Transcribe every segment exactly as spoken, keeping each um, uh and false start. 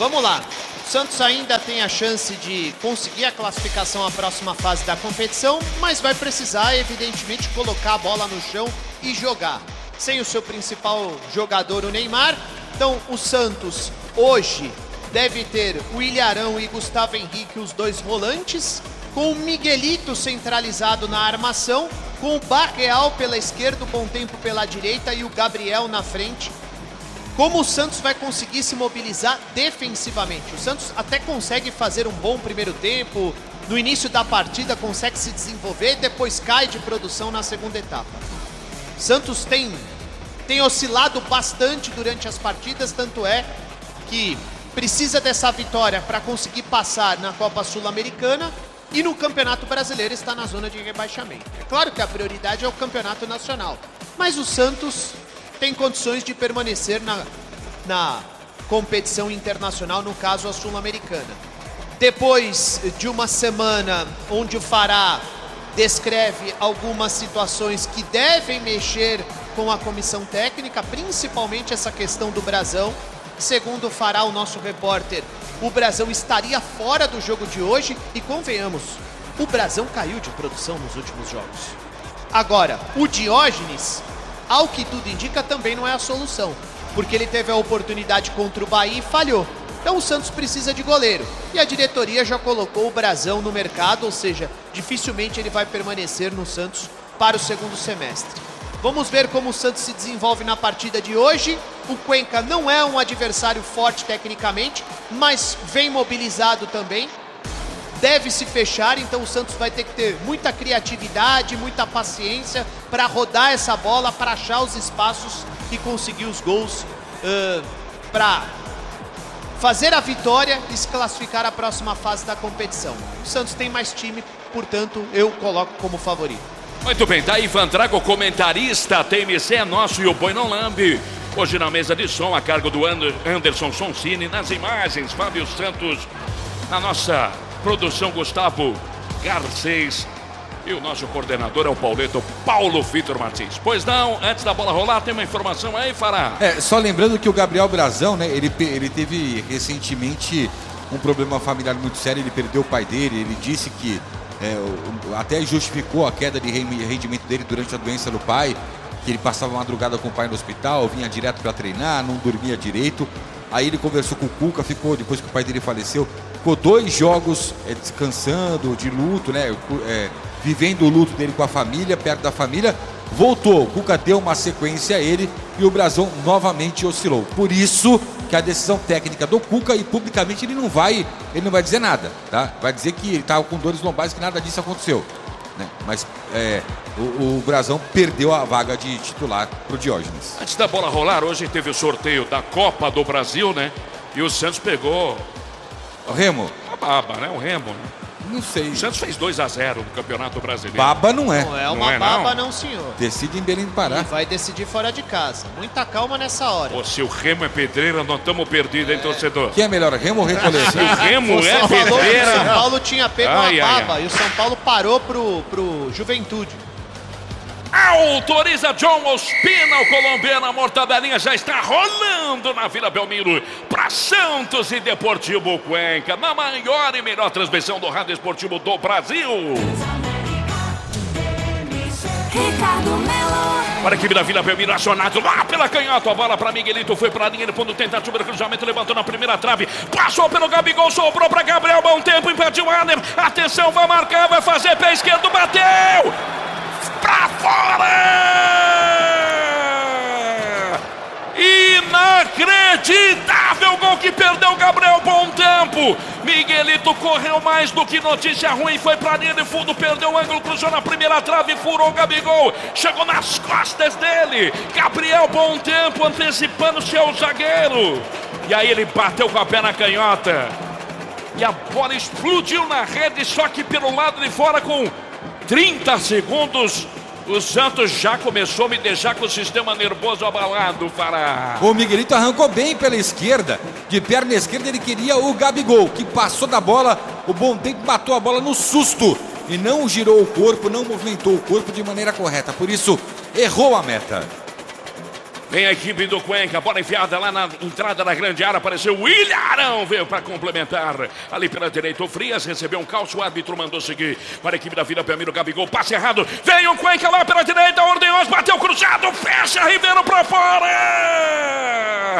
vamos lá. O Santos ainda tem a chance de conseguir a classificação à próxima fase da competição, mas vai precisar, evidentemente, colocar a bola no chão e jogar. Sem o seu principal jogador, o Neymar. Então, o Santos, hoje, deve ter o Ilharão e Gustavo Henrique, os dois volantes, com o Miguelito centralizado na armação, com o Barreal pela esquerda, o Bom Tempo pela direita e o Gabriel na frente. Como o Santos vai conseguir se mobilizar defensivamente? O Santos até consegue fazer um bom primeiro tempo, no início da partida consegue se desenvolver, depois cai de produção na segunda etapa. O Santos tem, tem oscilado bastante durante as partidas, tanto é que precisa dessa vitória para conseguir passar na Copa Sul-Americana e no Campeonato Brasileiro está na zona de rebaixamento. É claro que a prioridade é o Campeonato Nacional, mas o Santos tem condições de permanecer na, na competição internacional, no caso a Sul-Americana. Depois de uma semana onde o Fará descreve algumas situações que devem mexer com a comissão técnica, principalmente essa questão do Brasão. Segundo o Fará, o nosso repórter, o Brasão estaria fora do jogo de hoje e, convenhamos, o Brasão caiu de produção nos últimos jogos. Agora, o Diógenes, ao que tudo indica, também não é a solução, porque ele teve a oportunidade contra o Bahia e falhou. Então o Santos precisa de goleiro e a diretoria já colocou o Brasão no mercado, ou seja, dificilmente ele vai permanecer no Santos para o segundo semestre. Vamos ver como o Santos se desenvolve na partida de hoje. O Cuenca não é um adversário forte tecnicamente, mas vem mobilizado também. Deve se fechar, então o Santos vai ter que ter muita criatividade, muita paciência para rodar essa bola, para achar os espaços e conseguir os gols uh, para fazer a vitória e se classificar à próxima fase da competição. O Santos tem mais time, portanto eu coloco como favorito. Muito bem, tá aí Ivan Drago, comentarista, T M C é nosso e o Boi não lambe. Hoje na mesa de som, a cargo do Anderson Soncini, nas imagens, Fábio Santos, na nossa produção, Gustavo Garcês, e o nosso coordenador é o Pauleto, Paulo Vitor Martins. Pois não, antes da bola rolar, tem uma informação aí, Fará? É, só lembrando que o Gabriel Brasão, né, ele, ele teve recentemente um problema familiar muito sério, ele perdeu o pai dele, ele disse que É, até justificou a queda de rendimento dele durante a doença do pai, que ele passava a madrugada com o pai no hospital, vinha direto para treinar, não dormia direito. Aí ele conversou com o Cuca, ficou, depois que o pai dele faleceu, ficou dois jogos é, descansando, de luto, né, é, vivendo o luto dele com a família, perto da família. Voltou, o Cuca deu uma sequência a ele e o Brasão novamente oscilou. Por isso que a decisão técnica do Cuca, e publicamente ele não vai, ele não vai dizer nada, tá? Vai dizer que ele estava com dores lombares, que nada disso aconteceu, né? Mas é, o, o Brasão perdeu a vaga de titular pro Diógenes. Antes da bola rolar, hoje teve o sorteio da Copa do Brasil, né? E o Santos pegou o Remo. A baba, né? O Remo, né? Não sei. O Santos fez dois a zero no Campeonato Brasileiro. Baba não é. Não é uma não é, baba não. não, senhor. Decide em Belém do Pará. E vai decidir fora de casa. Muita calma nessa hora. Pô, se o Remo é pedreira, nós estamos perdidos, hein, é. torcedor? Quem é melhor, Remo ou Recolher? Se o Remo Você é falou pedreira... que o São Paulo tinha pego ai, uma ai, baba ai. e o São Paulo parou pro, pro Juventude. Autoriza John Ospina, o colombiano, a mortadelinha já está rolando na Vila Belmiro para Santos e Deportivo Cuenca, na maior e melhor transmissão do rádio esportivo do Brasil. Ricardo Melo. Para a equipe da Vila Belmiro, acionado lá pela canhota, a bola para Miguelito, foi para a linha, ele pondo tentativa de cruzamento, levantou na primeira trave, passou pelo Gabigol, sobrou para Gabriel, bom tempo, impediu o Adler, atenção, vai marcar, vai fazer pé esquerdo, bateu! Pra fora! Inacreditável gol que perdeu o Gabriel, bom tempo. Miguelito correu mais do que notícia ruim, foi pra linha de fundo, perdeu o ângulo, cruzou na primeira trave, furou o Gabigol, chegou nas costas dele. Gabriel, bom tempo, antecipando-se ao zagueiro. E aí ele bateu com a pé na canhota. E a bola explodiu na rede, só que pelo lado de fora com trinta segundos, o Santos já começou a me deixar com o sistema nervoso abalado, Fará. O Miguelito arrancou bem pela esquerda, de perna esquerda ele queria o Gabigol, que passou da bola, o Bom Tempo matou a bola no susto e não girou o corpo, não movimentou o corpo de maneira correta, por isso errou a meta. Vem a equipe do Cuenca, bola enfiada lá na entrada da grande área, apareceu o William Arão, veio para complementar. Ali pela direita, o Frias recebeu um calço, o árbitro mandou seguir. Para a equipe da Vila Belmiro, Gabigol, passe errado. Vem o Cuenca lá pela direita, Ordenhoz, bateu cruzado, fecha, Ribeiro para fora.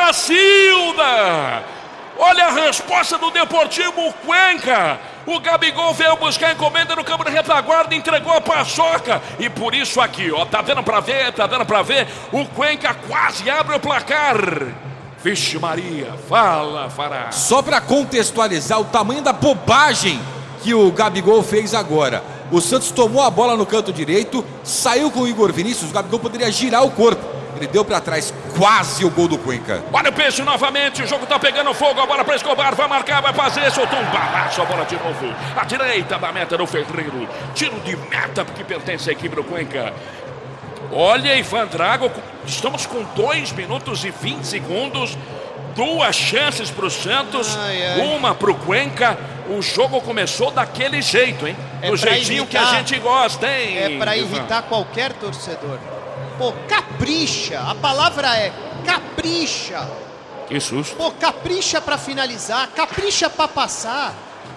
Cacilda! Olha a resposta do Deportivo Cuenca. O Gabigol veio buscar a encomenda no campo de retaguarda, entregou a paçoca. E por isso aqui, ó, tá dando pra ver, tá dando pra ver. O Cuenca quase abre o placar. Vixe Maria, fala, Fará. Só pra contextualizar o tamanho da bobagem que o Gabigol fez agora. O Santos tomou a bola no canto direito, saiu com o Igor Vinícius, o Gabigol poderia girar o corpo. Ele deu pra trás, quase o gol do Cuenca. Olha o peixe novamente, o jogo tá pegando fogo, a bola pra Escobar, vai marcar, vai fazer, soltou um balaço, a bola de novo. A direita da meta do Ferreiro, tiro de meta que pertence à equipe do Cuenca. Olha, Ivan Drago, estamos com dois minutos e vinte segundos, duas chances pro Santos, ai, ai. uma pro Cuenca. O jogo começou daquele jeito, hein? É do jeitinho irritar, que a gente gosta, hein? É pra irritar Ivan. Qualquer torcedor. Pô, capricha, a palavra é capricha. Que susto. Pô, capricha pra finalizar, capricha pra passar.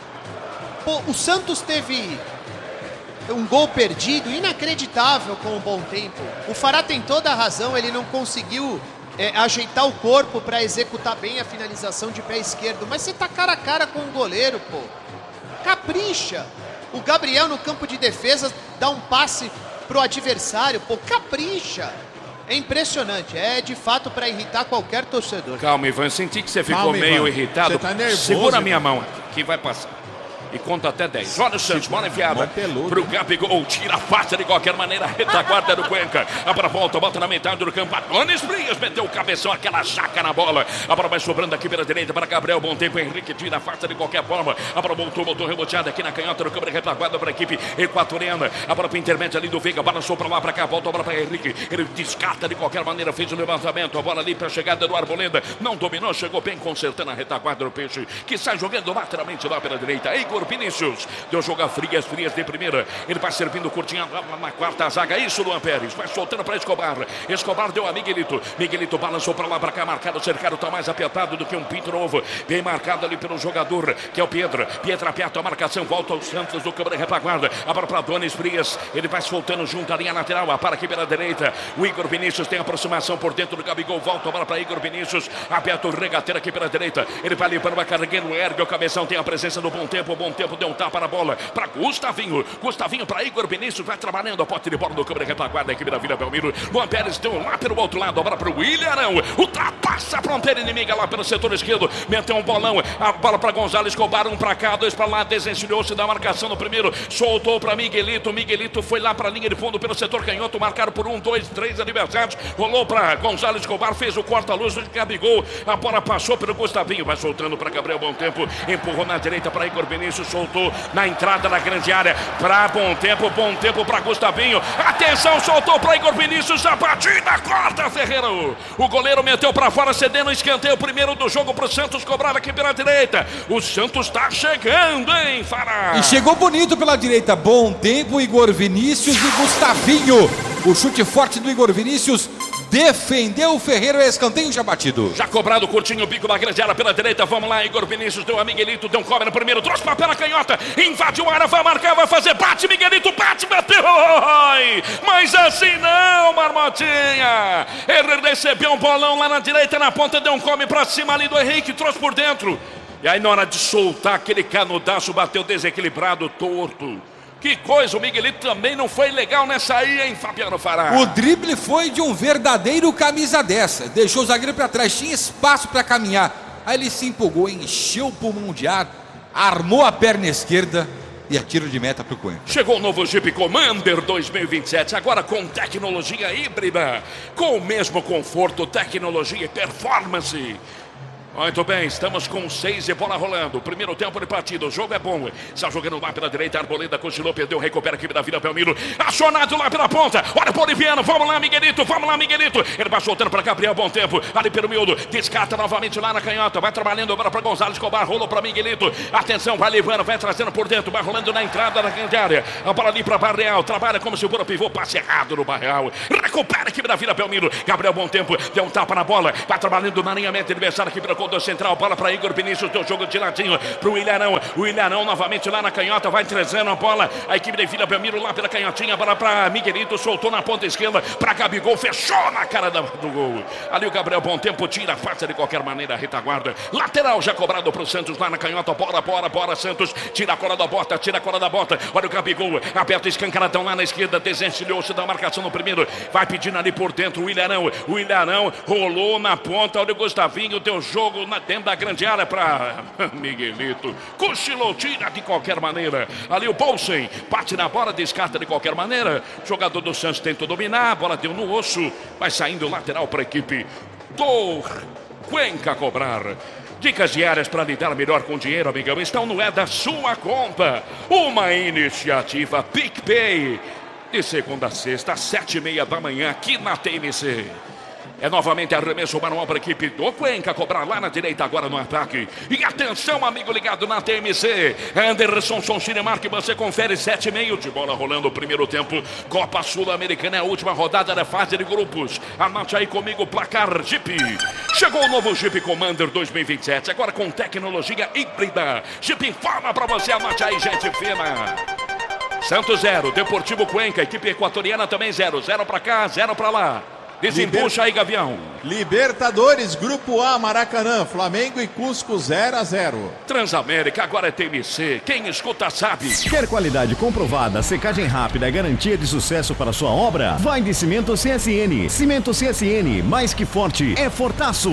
Pô, o Santos teve um gol perdido, inacreditável com o bom tempo. O Fará tem toda a razão, ele não conseguiu é, ajeitar o corpo pra executar bem a finalização de pé esquerdo. Mas você tá cara a cara com o goleiro, pô. Capricha. O Gabriel no campo de defesa dá um passe pro adversário, pô, capricha. É impressionante, é de fato para irritar qualquer torcedor. Calma, Ivan, senti que você ficou Calma, Ivan. meio irritado. Você tá nervoso, Segura a minha Ivan. mão aqui, que vai passar. E conta até dez. Olha o Santos, bola enfiada pro Gabigol, tira a face de qualquer maneira, retaguarda do Cuenca. A bola volta, bota na metade do campo. Adonis Frias meteu o cabeção, aquela jaca na bola. A bola vai sobrando aqui pela direita para Gabriel. Bom tempo, Henrique tira a face de qualquer forma. A bola voltou, voltou reboteada aqui na canhota do campo de retaguarda para a equipe equatoriana. A bola para o intermédio ali do Veiga, balançou para lá, para cá, volta a bola para Henrique. Ele descarta de qualquer maneira, fez o levantamento. A bola ali para a chegada do Arboleda. Não dominou, chegou bem consertando a retaguarda do Peixe, que sai jogando lateralmente lá pela direita. Igor Vinícius. Deu jogo a Frias, Frias de primeira. Ele vai servindo curtinho na quarta zaga. Isso, Luan Pérez. Vai soltando para Escobar. Escobar deu a Miguelito. Miguelito balançou para lá, para cá. Marcado, cercado. Está mais apertado do que um pinto novo. Bem marcado ali pelo jogador, que é o Pedro. Pedro aperta a marcação. Volta aos Santos do câmara retaguarda. A bola para Adonis Frias. Ele vai soltando junto à linha lateral. A para aqui pela direita. O Igor Vinícius tem aproximação por dentro do Gabigol. Volta a bola para Igor Vinícius. Aperta o regateiro aqui pela direita. Ele vai ali para uma carregueiro. Ergue o cabeção. Tem a presença do Bom Tempo. O Bom Tempo deu um tapa na bola para Gustavinho, Gustavinho para Igor Vinícius, vai trabalhando a pote de bola do câmera retaguarda da equipe da Vila Belmiro. Luan Pérez deu lá pelo outro lado, a bola para o William Arão, ultrapassa a fronteira inimiga lá pelo setor esquerdo, meteu um bolão, a bola para Gonzalo Escobar, um para cá, dois para lá, desencilhou-se da marcação no primeiro, soltou para Miguelito, Miguelito foi lá para a linha de fundo pelo setor canhoto, marcaram por um, dois, três adversários, rolou para Gonzalo Escobar, fez o corta-luz do Gabigol, a bola passou pelo Gustavinho, vai soltando para Gabriel Bom Tempo, empurrou na direita para Igor Vinícius, soltou na entrada na grande área, para Bom Tempo, Bom Tempo para Gustavinho, atenção, soltou para Igor Vinícius, a batida, corta Ferreiro, o goleiro meteu para fora, cedendo o escanteio primeiro do jogo para o Santos cobrar aqui pela direita, o Santos está chegando, hein, Fará? E chegou bonito pela direita, Bom Tempo, Igor Vinícius e Gustavinho, o chute forte do Igor Vinícius, defendeu o Ferreiro, escanteio já batido. Já cobrado, curtinho, o bico da grande área pela direita, vamos lá, Igor Vinícius deu a Miguelito, deu um cobre no primeiro, trouxe para pela canhota, invadiu a área, vai marcar, vai fazer, bate Miguelito, bate, bateu, mas assim não, Marmotinha, ele recebeu um bolão lá na direita, na ponta, deu um come para cima ali do Henrique, trouxe por dentro, e aí na hora de soltar aquele canudaço, bateu desequilibrado, torto. Que coisa, o Miguelito também não foi legal nessa aí, hein, Fabiano Fará? O drible foi de um verdadeiro camisa dessa. Deixou o zagueiro para trás, tinha espaço para caminhar. Aí ele se empolgou, encheu o pulmão de ar, armou a perna esquerda e a tiro de meta para o Cuenca. Chegou o novo Jeep Commander dois mil e vinte e sete, agora com tecnologia híbrida, com o mesmo conforto, tecnologia e performance. Muito bem, estamos com seis e bola rolando. Primeiro tempo de partida, o jogo é bom. Está jogando lá pela direita, Arboleda cochilou, perdeu, recupera a equipe da Vila Belmiro. Acionado lá pela ponta. Olha o boliviano, vamos lá, Miguelito, vamos lá, Miguelito. Ele vai soltando para Gabriel, bom tempo. Ali pelo miúdo, descarta novamente lá na canhota. Vai trabalhando agora para Gonzalez Escobar, rolou para Miguelito. Atenção, vai levando, vai trazendo por dentro, vai rolando na entrada da grande área. A bola ali para Barreal, trabalha como se for pivô, passe errado no Barreal. Recupera a equipe da Vila Belmiro. Gabriel, bom tempo, deu um tapa na bola. Vai trabalhando na alinhamento adversário aqui pela conta central. Bola para Igor Vinícius, deu jogo de ladinho para o Ilharão. O Ilharão novamente lá na canhota, vai trazendo a bola. A equipe da Vila Belmiro lá pela canhotinha, bola para Miguelito, soltou na ponta esquerda para Gabigol, fechou na cara do, do gol. Ali o Gabriel, bom tempo, tira, passa de qualquer maneira a retaguarda. Lateral já cobrado para o Santos lá na canhota, bora, bora, bora, Santos, tira a cola da bota, tira a cola da bota. Olha o Gabigol, aperta escancaradão lá na esquerda, desencilhou-se da marcação no primeiro, vai pedindo ali por dentro o Ilharão. O Ilharão rolou na ponta, olha o Gustavinho, deu jogo na, dentro da grande área para Miguelito, cochilou, tira de qualquer maneira. Ali o Paulsen, bate na bola, descarta de qualquer maneira. Jogador do Santos tentou dominar, a bola deu no osso, vai saindo lateral para a equipe do Cuenca cobrar. Dicas diárias para lidar melhor com dinheiro, amigão, estão no É da Sua Conta, uma iniciativa PicPay, de segunda a sexta, às sete e meia da manhã, aqui na T M C. É novamente arremesso manual para a equipe do Cuenca, cobrar lá na direita agora no ataque. E atenção, amigo ligado na T M C. Anderson Sonsinemar, que você confere sete e meio de bola rolando o primeiro tempo. Copa Sul-Americana é a última rodada da fase de grupos. Anote aí comigo o placar Jeep. Chegou o novo Jeep Commander dois mil e vinte e sete, agora com tecnologia híbrida. Jeep informa para você, anote aí, gente fina. Santos zero, Deportivo Cuenca, equipe equatoriana também zero. Zero para cá, zero para lá. Desembucha aí, Gavião. Libertadores, Grupo A, Maracanã, Flamengo e Cusco zero a zero. Transamérica, agora é T M C. Quem escuta sabe. Quer qualidade comprovada, secagem rápida, garantia de sucesso para sua obra? Vai de Cimento C S N. Cimento C S N, mais que forte, é fortaço.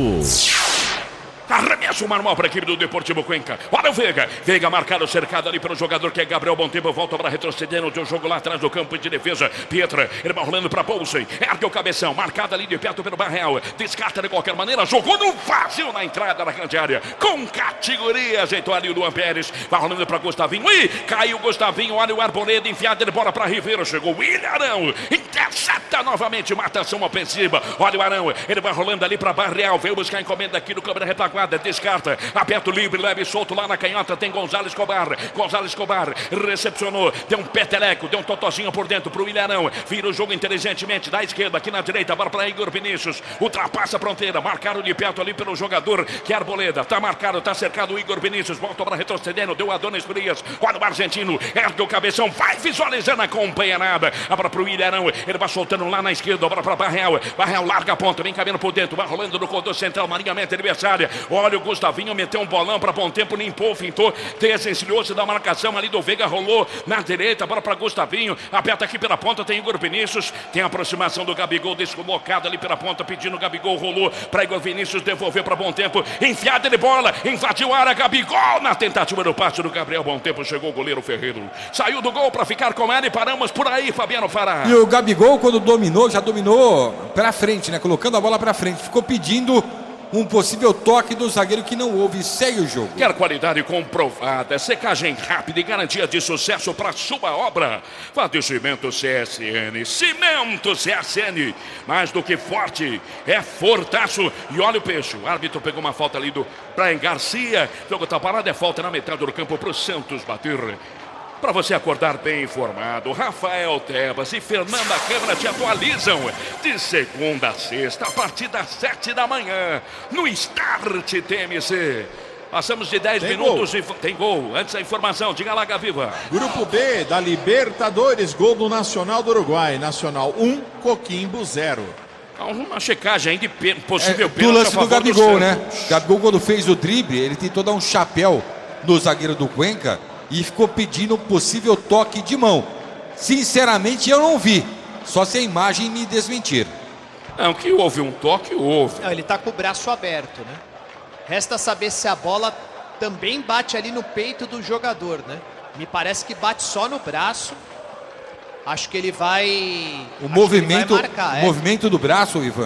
Arremesso manual para a equipe do Deportivo Cuenca. Olha o Veiga. Veiga marcado, cercado ali pelo jogador que é Gabriel Bontempo. Volta para retrocedendo de um jogo lá atrás do campo de defesa. Pietra, ele vai rolando para Paulsen. Ergue o cabeção, marcado ali de perto pelo Barreal. Descarta de qualquer maneira, jogou no vazio na entrada da grande área. Com categoria, ajeitou ali o Luan Pérez. Vai rolando para Gustavinho. Ih, caiu o Gustavinho. Olha o Arboleda enfiado de bola para Ribeiro. Chegou o Ilharão. Intercepta novamente, matação ofensiva. Olha o Arão, ele vai rolando ali para Barreal. Veio buscar a encomenda aqui no campo da retaguarda. Descarta, aperto livre, leve e solto lá na canhota, tem Gonzalez Escobar. Gonzalez Escobar recepcionou, deu um peteleco, deu um totozinho por dentro pro Ilharão, vira o jogo inteligentemente da esquerda, aqui na direita, bola para Igor Vinícius, ultrapassa a fronteira, marcaram de perto ali pelo jogador que é Arboleda, tá marcado, tá cercado o Igor Vinícius, volta para retrocedendo, deu Adonis Frias, olha o argentino, ergue o cabeção, vai visualizando, acompanha nada, a bola pro Ilharão, ele vai soltando lá na esquerda, a bola para Barreal, Barreal larga a ponta, vem caminhando por dentro, vai rolando no corredor central, marinhamento adversária. Olha o Gustavinho, meteu um bolão para bom tempo, limpou, fintou, desencilhou-se da marcação ali do Veiga, rolou na direita, bola para Gustavinho, aperta aqui pela ponta, tem Igor Vinícius, tem a aproximação do Gabigol, descolocado ali pela ponta, pedindo o Gabigol, rolou para Igor Vinícius, devolveu para bom tempo, enfiada de bola, invadiu a área, Gabigol, na tentativa do passe do Gabriel, bom tempo, chegou o goleiro Ferreiro, saiu do gol para ficar com ela e paramos por aí, Fabiano Fará. E o Gabigol, quando dominou, já dominou para frente, né, colocando a bola para frente, ficou pedindo um possível toque do zagueiro que não houve, segue o jogo. Quer qualidade comprovada, secagem rápida e garantia de sucesso para sua obra? Vá de Cimento C S N. Cimento C S N, mais do que forte, é fortaço. E olha o peixe, o árbitro pegou uma falta ali do Brian Garcia. O jogo tá parado, é falta na metade do campo para o Santos bater. Para você acordar bem informado, Rafael Tebas e Fernanda Câmara te atualizam de segunda a sexta, a partir das sete da manhã, no Start T M C. Passamos de dez minutos e tem gol. Antes a informação, diga lá, Gaviva. Grupo B da Libertadores, gol do Nacional do Uruguai. Nacional um, Coquimbo zero. Uma checagem aí de possível é, pênalti. Do lance do Gabigol, né? Gabigol, quando fez o drible, ele tentou dar um chapéu no zagueiro do Cuenca e ficou pedindo um possível toque de mão. Sinceramente, eu não vi. Só se a imagem me desmentir. Não, que houve um toque, houve. Não, ele tá com o braço aberto, né? Resta saber se a bola também bate ali no peito do jogador, né? Me parece que bate só no braço. Acho que ele vai... O movimento, vai marcar, o é. movimento do braço, Ivan,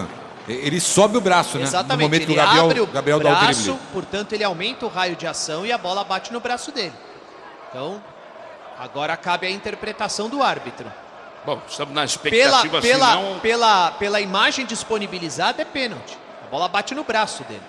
Ele sobe o braço, né? Exatamente, No momento que o ele Gabriel, abre o Gabriel dá o braço, drible. portanto ele aumenta o raio de ação e a bola bate no braço dele. Então, agora cabe a interpretação do árbitro. Bom, estamos na Pela, expectativa pela, assim, não... pela, pela imagem disponibilizada é pênalti. A bola bate no braço dele.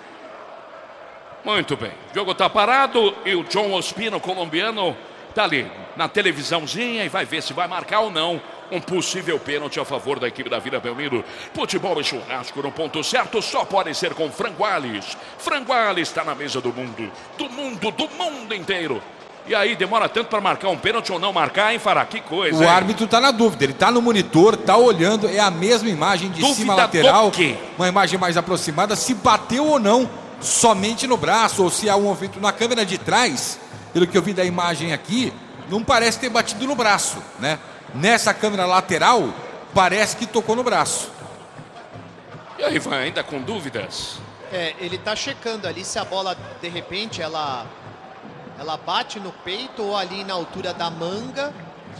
Muito bem, o jogo está parado e o John Ospina, colombiano, está ali na televisãozinha e vai ver se vai marcar ou não um possível pênalti a favor da equipe da Vila Belmiro. Futebol e churrasco no ponto certo só pode ser com Franguales. Franguales está na mesa do mundo, do mundo, do mundo inteiro. E aí demora tanto para marcar um pênalti ou não marcar, hein, Fará? Que coisa, O hein? árbitro está na dúvida, ele está no monitor, está olhando, é a mesma imagem de Dúvida cima lateral, do quê? uma imagem mais aproximada, se bateu ou não somente no braço, ou se há um movimento na câmera de trás, pelo que eu vi da imagem aqui, não parece ter batido no braço, né? Nessa câmera lateral, parece que tocou no braço. E aí vai ainda com dúvidas? É, ele tá checando ali se a bola, de repente, ela, ela bate no peito ou ali na altura da manga.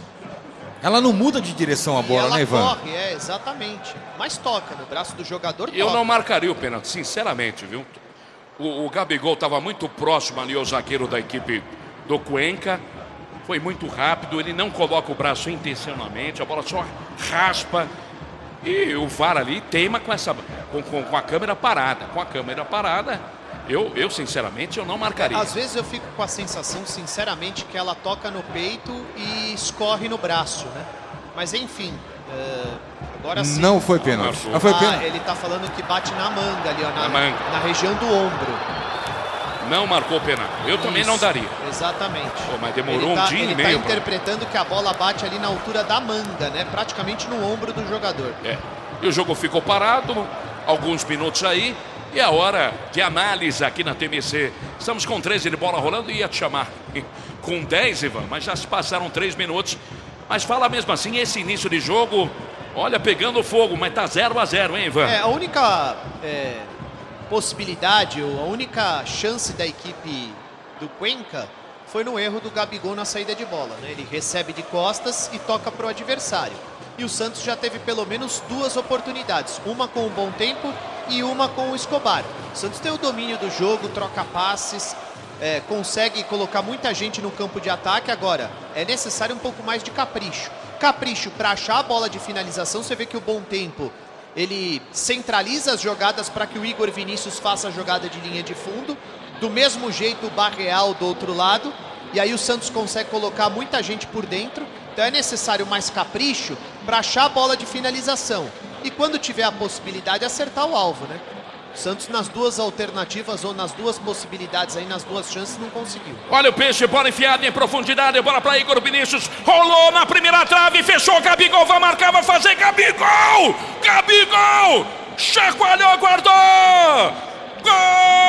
Ela não muda de direção a E bola, ela né, Ivan? corre, é, exatamente. Mas toca no braço do jogador, Eu toca. não marcaria o pênalti, sinceramente, viu? O, o Gabigol estava muito próximo ali ao zagueiro da equipe do Cuenca. Foi muito rápido, ele não coloca o braço intencionalmente, a bola só raspa. E o V A R ali teima com, essa, com, com, com a câmera parada. Com a câmera parada, eu, eu sinceramente, eu não marcaria. Às vezes eu fico com a sensação, sinceramente, que ela toca no peito e escorre no braço, né? Mas enfim, uh, agora sim. Não foi pênalti. Não, Ah, foi Ah, pênalti. ele tá falando que bate na manga ali, ó, na, Na manga. na região do ombro. Não marcou o pênalti. Eu também Isso, não daria. Exatamente. Pô, mas demorou ele tá, um dia e ele meio tá pra- interpretando que a bola bate ali na altura da manga, né? Praticamente no ombro do jogador. É. E o jogo ficou parado, alguns minutos aí, e a hora de análise aqui na T M C. Estamos com treze de bola rolando e ia te chamar com dez, Ivan, mas já se passaram três minutos. Mas fala mesmo assim, esse início de jogo, olha, pegando fogo, mas tá zero a zero, hein, Ivan? É, a única é, possibilidade, ou a única chance da equipe do Cuenca foi no erro do Gabigol na saída de bola, né? Ele recebe de costas e toca para o adversário. E o Santos já teve pelo menos duas oportunidades, uma com o Bom Tempo e uma com o Escobar. O Santos tem o domínio do jogo, troca passes, é, consegue colocar muita gente no campo de ataque. Agora, é necessário um pouco mais de capricho. Capricho para achar a bola de finalização. Você vê que o Bom Tempo, ele centraliza as jogadas para que o Igor Vinícius faça a jogada de linha de fundo. Do mesmo jeito o Barreal do outro lado. E aí o Santos consegue colocar muita gente por dentro. Então é necessário mais capricho para achar a bola de finalização. E quando tiver a possibilidade, acertar o alvo, né? O Santos nas duas alternativas ou nas duas possibilidades aí, nas duas chances, não conseguiu. Olha o peixe, bola enfiada em profundidade, bola para Igor Vinícius, rolou na primeira trave, fechou, Gabigol vai marcar, vai fazer, Gabigol! Gabigol! Chacoalhou, guardou! Gol!